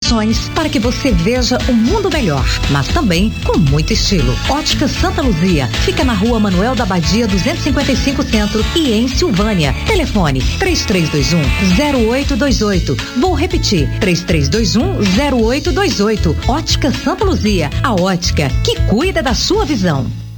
opções para que você veja o mundo melhor, mas também com muito estilo. Ótica Santa Luzia fica na Rua Manuel da Abadia 255 Centro e em Silvânia. Telefone 3321-0828. Vou repetir, 3321-0828. Ótica Santa Luzia, a ótica que cuida da sua visão.